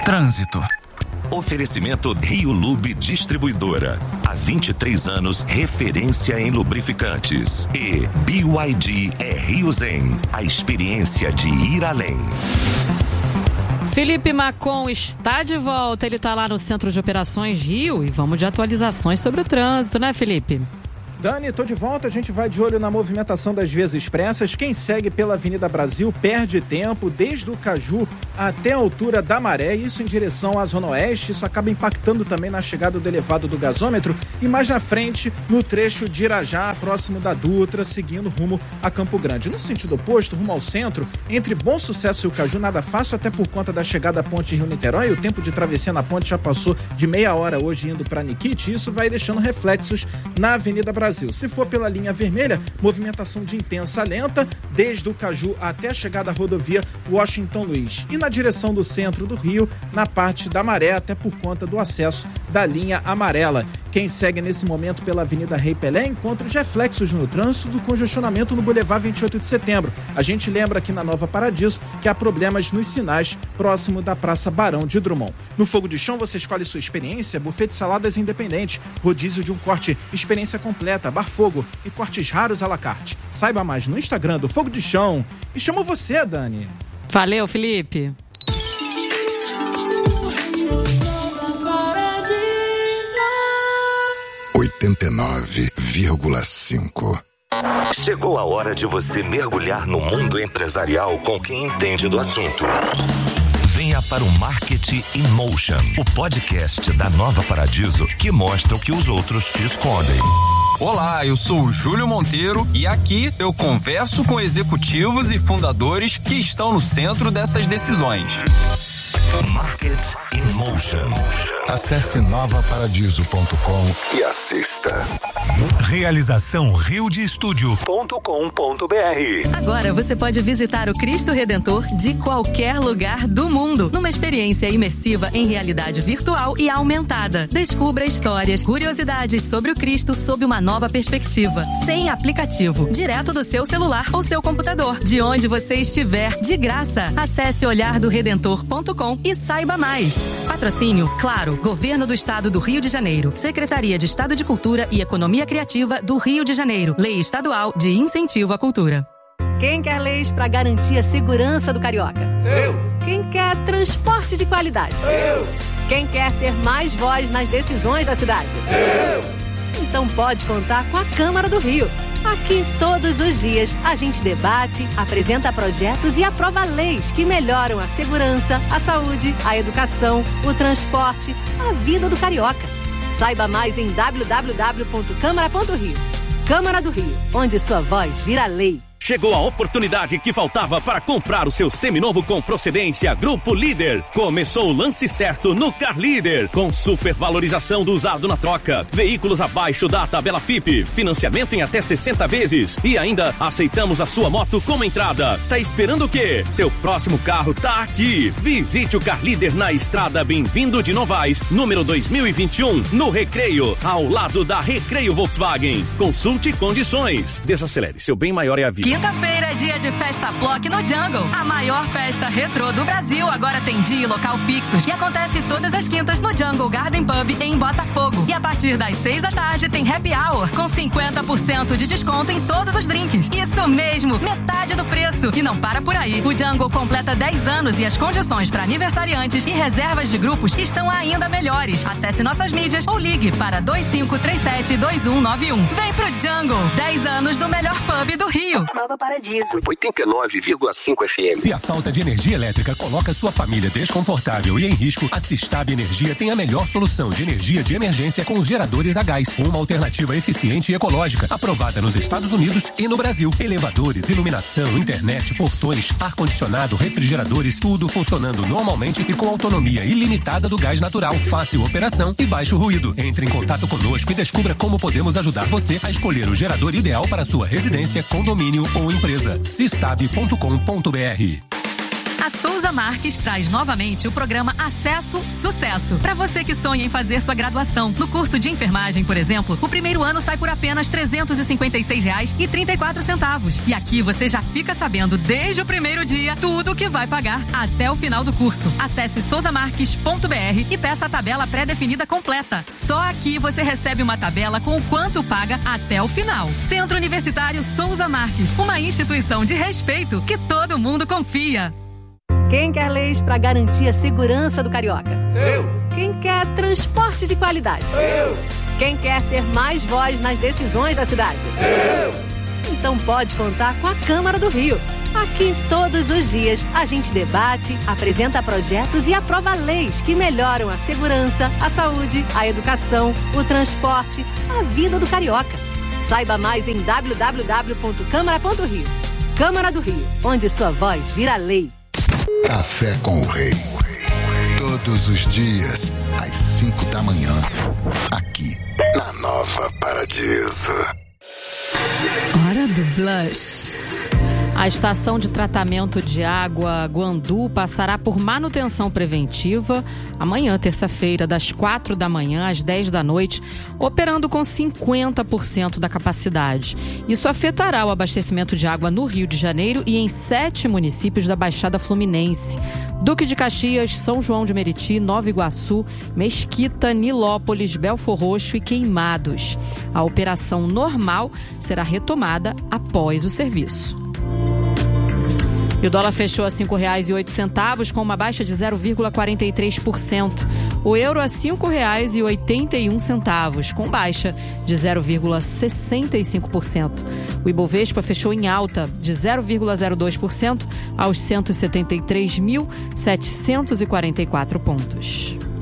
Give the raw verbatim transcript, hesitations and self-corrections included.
Trânsito. Oferecimento Rio Lube Distribuidora. Há vinte e três anos, referência em lubrificantes. E B Y D é Rio Zen. A experiência de ir além. Felipe Macon está de volta. Ele está lá no Centro de Operações Rio. E vamos de atualizações sobre o trânsito, né, Felipe? Dani, tô de volta, a gente vai de olho na movimentação das vias expressas. Quem segue pela Avenida Brasil perde tempo desde o Caju até a altura da Maré, isso em direção à Zona Oeste. Isso acaba impactando também na chegada do elevado do gasômetro e mais na frente no trecho de Irajá, próximo da Dutra, seguindo rumo a Campo Grande. No sentido oposto, rumo ao centro, entre Bom Sucesso e o Caju, nada fácil, até por conta da chegada à ponte Rio-Niterói. O tempo de travessia na ponte já passou de meia hora hoje indo para Nikit, e isso vai deixando reflexos na Avenida Brasil. Se for pela linha vermelha, movimentação de intensa a lenta, desde o Caju até a chegada à rodovia Washington Luiz. E na direção do centro do Rio, na parte da Maré, até por conta do acesso da linha amarela. Quem segue nesse momento pela Avenida Rei Pelé encontra os reflexos no trânsito do congestionamento no Boulevard vinte e oito de setembro. A gente lembra aqui na Nova Paradiso que há problemas nos sinais próximo da Praça Barão de Drummond. No Fogo de Chão você escolhe sua experiência, buffet de saladas independente, rodízio de um corte, experiência completa, bar fogo e cortes raros à la carte. Saiba mais no Instagram do Fogo de Chão. E chamo você, Dani. Valeu, Felipe. oitenta e nove vírgula cinco. Chegou a hora de você mergulhar no mundo empresarial com quem entende do assunto. Venha para o Marketing in Motion, o podcast da Nova Paradiso que mostra o que os outros te escondem. Olá, eu sou o Júlio Monteiro e aqui eu converso com executivos e fundadores que estão no centro dessas decisões. Market in Motion. Acesse nova paradiso ponto com e assista. Realização rio de estúdio ponto com ponto b r. Agora você pode visitar o Cristo Redentor de qualquer lugar do mundo, numa experiência imersiva em realidade virtual e aumentada. Descubra histórias, curiosidades sobre o Cristo sob uma nova perspectiva, sem aplicativo, direto do seu celular ou seu computador, de onde você estiver, de graça. Acesse olhar do redentor ponto com e saiba mais. Patrocínio, claro, Governo do Estado do Rio de Janeiro, Secretaria de Estado de Cultura e Economia Criativa do Rio de Janeiro, Lei Estadual de Incentivo à Cultura. Quem quer leis para garantir a segurança do carioca? Eu. Quem quer transporte de qualidade? Eu. Quem quer ter mais voz nas decisões da cidade? Eu. Então pode contar com a Câmara do Rio. Aqui, todos os dias, a gente debate, apresenta projetos e aprova leis que melhoram a segurança, a saúde, a educação, o transporte, a vida do carioca. Saiba mais em w w w ponto câmara ponto rio. Câmara do Rio, onde sua voz vira lei. Chegou a oportunidade que faltava para comprar o seu seminovo com procedência Grupo Líder. Começou o lance certo no Car Líder, com supervalorização do usado na troca, veículos abaixo da tabela F I P, financiamento em até sessenta vezes e ainda aceitamos a sua moto como entrada. Tá esperando o quê? Seu próximo carro tá aqui. Visite o Car Líder na estrada Bem-vindo de Novaes, número dois mil e vinte e um, no Recreio, ao lado da Recreio Volkswagen. Consulte condições. Desacelere, seu bem maior é a vida. Quinta-feira é dia de Festa Plock no Jungle. A maior festa retrô do Brasil agora tem dia e local fixos e acontece todas as quintas no Jungle Garden Pub em Botafogo. E a partir das seis da tarde tem happy hour com cinquenta por cento de desconto em todos os drinks. Isso mesmo, metade do preço. E não para por aí. O Jungle completa dez anos e as condições para aniversariantes e reservas de grupos estão ainda melhores. Acesse nossas mídias ou ligue para dois cinco três sete dois um nove um. Vem pro Jungle, dez anos do melhor pub do Rio. Nova Paradiso. oitenta e nove vírgula cinco F M. Se a falta de energia elétrica coloca sua família desconfortável e em risco, a Sistab Energia tem a melhor solução de energia de emergência com os geradores a gás. Uma alternativa eficiente e ecológica, aprovada nos Estados Unidos e no Brasil. Elevadores, iluminação, internet, portões, ar-condicionado, refrigeradores, tudo funcionando normalmente e com autonomia ilimitada do gás natural. Fácil operação e baixo ruído. Entre em contato conosco e descubra como podemos ajudar você a escolher o gerador ideal para sua residência, condomínio ou empresa. sistab ponto com ponto b r. A Souza Marques traz novamente o programa Acesso Sucesso. Para você que sonha em fazer sua graduação. No curso de enfermagem, por exemplo, o primeiro ano sai por apenas trezentos e cinquenta e seis reais e trinta e quatro centavos. E aqui você já fica sabendo desde o primeiro dia tudo o que vai pagar até o final do curso. Acesse souza marques ponto b r e peça a tabela pré-definida completa. Só aqui você recebe uma tabela com o quanto paga até o final. Centro Universitário Souza Marques, uma instituição de respeito que todo mundo confia. Quem quer leis para garantir a segurança do carioca? Eu. Quem quer transporte de qualidade? Eu. Quem quer ter mais voz nas decisões da cidade? Eu. Então pode contar com a Câmara do Rio. Aqui, todos os dias, a gente debate, apresenta projetos e aprova leis que melhoram a segurança, a saúde, a educação, o transporte, a vida do carioca. Saiba mais em w w w ponto câmara ponto rio. Câmara do Rio, onde sua voz vira lei. Café com o Rei. Todos os dias, às cinco da manhã. Aqui, na Nova Paradiso. Hora do Blush. A estação de tratamento de água Guandu passará por manutenção preventiva amanhã, terça-feira, das quatro da manhã às dez da noite, operando com cinquenta por cento da capacidade. Isso afetará o abastecimento de água no Rio de Janeiro e em sete municípios da Baixada Fluminense: Duque de Caxias, São João de Meriti, Nova Iguaçu, Mesquita, Nilópolis, Belfor Roxo e Queimados. A operação normal será retomada após o serviço. E o dólar fechou a cinco reais e oito centavos, com uma baixa de zero vírgula quarenta e três por cento. O euro a cinco reais e oitenta e um centavos, com baixa de zero vírgula sessenta e cinco por cento. O Ibovespa fechou em alta de zero vírgula zero dois por cento aos cento e setenta e três mil, setecentos e quarenta e quatro pontos.